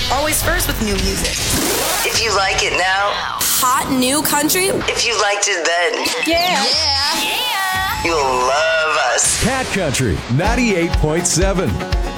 Always first with new music. If you like it now, Hot new country. if you liked it then, Yeah. you'll love us. Cat Country 98.7.